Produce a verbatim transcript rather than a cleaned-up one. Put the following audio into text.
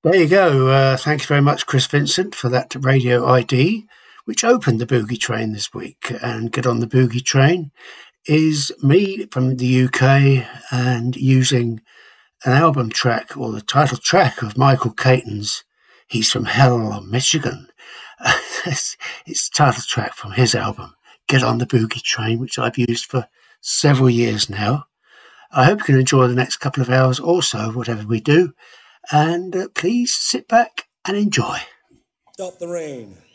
There you go. Uh, thank you very much, Chris Vincent, for that radio I D, which opened the Boogie Train this week. And Get on the Boogie Train is me from the U K and using an album track or the title track of Michael Caton's He's from Hell, Michigan. it's, it's the title track from his album, Get on the Boogie Train, which I've used for several years now. I hope you can enjoy the next couple of hours also, whatever we do. And uh, please sit back and enjoy. Stop the rain.